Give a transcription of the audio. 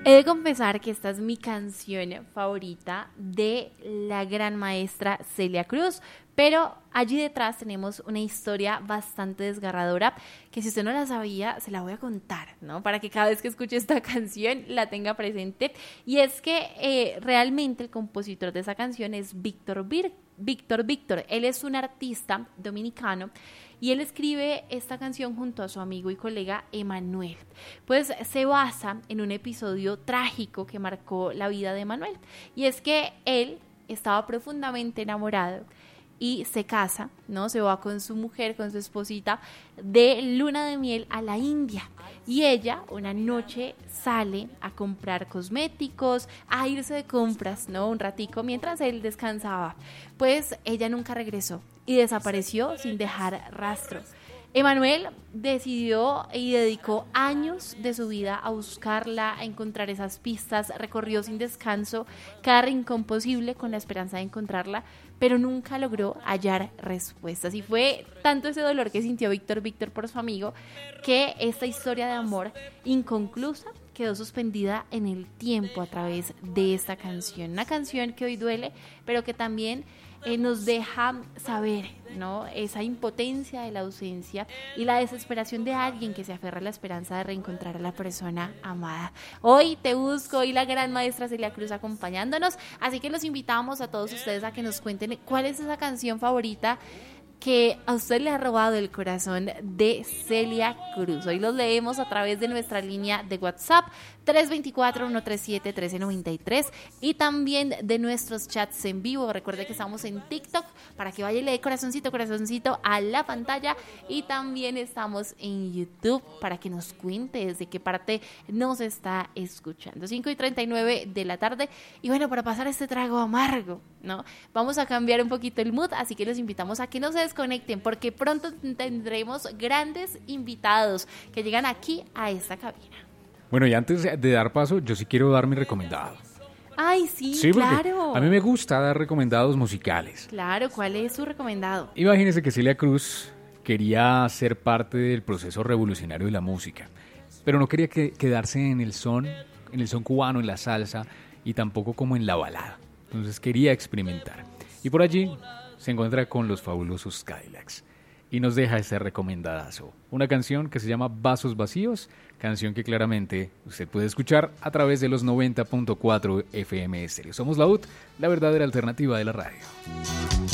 He de confesar que esta es mi canción favorita de la gran maestra Celia Cruz, pero allí detrás tenemos una historia bastante desgarradora que si usted no la sabía, se la voy a contar, ¿no? Para que cada vez que escuche esta canción la tenga presente. Y es que realmente el compositor de esa canción es Víctor. Él es un artista dominicano y él escribe esta canción junto a su amigo y colega Emanuel. Pues se basa en un episodio trágico que marcó la vida de Emanuel. Y es que él estaba profundamente enamorado y se casa, ¿no? Se va con su mujer, con su esposita, de luna de miel a la India. Y ella una noche sale a comprar cosméticos, a irse de compras, ¿no? Un ratico mientras él descansaba. Pues ella nunca regresó y desapareció sin dejar rastro. Emanuel decidió y dedicó años de su vida a buscarla, a encontrar esas pistas, recorrió sin descanso cada rincón posible con la esperanza de encontrarla, pero nunca logró hallar respuestas. Y fue tanto ese dolor que sintió Víctor por su amigo que esta historia de amor inconclusa quedó suspendida en el tiempo a través de esta canción. Una canción que hoy duele, pero que también nos deja saber, ¿no? Esa impotencia de la ausencia y la desesperación de alguien que se aferra a la esperanza de reencontrar a la persona amada. Hoy te busco, hoy la gran maestra Celia Cruz acompañándonos, así que los invitamos a todos ustedes a que nos cuenten cuál es esa canción favorita que a usted le ha robado el corazón de Celia Cruz. Hoy los leemos a través de nuestra línea de WhatsApp 324-137-1393 y también de nuestros chats en vivo. Recuerde que estamos en TikTok para que vaya y le dé corazoncito a la pantalla, y también estamos en YouTube para que nos cuente desde qué parte nos está escuchando. 5:39 de la tarde, y bueno, para pasar este trago amargo, ¿no? Vamos a cambiar un poquito el mood, así que los invitamos a que no se desconecten porque pronto tendremos grandes invitados que llegan aquí a esta cabina. Bueno, y antes de dar paso, yo sí quiero dar mi recomendado. Ay, sí, claro. A mí me gusta dar recomendados musicales. Claro, ¿cuál es su recomendado? Imagínense que Celia Cruz quería ser parte del proceso revolucionario de la música, pero no quería quedarse en el son cubano, en la salsa, y tampoco como en la balada. Entonces quería experimentar. Y por allí se encuentra con los fabulosos Cadillacs y nos deja ese recomendadazo. Una canción que se llama Vasos Vacíos, canción que claramente usted puede escuchar a través de los 90.4 FM Estéreo. Somos la UT, la verdadera alternativa de la radio.